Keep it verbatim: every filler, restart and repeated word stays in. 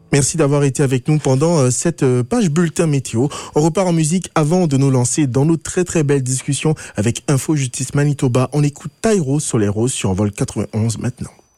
Merci d'avoir été avec nous pendant euh, cette euh, page bulletin météo. On repart en musique avant de nous lancer dans nos très très belles discussions avec Info Justice Manitoba. On écoute Tyro Solero sur Envol quatre-vingt-onze maintenant.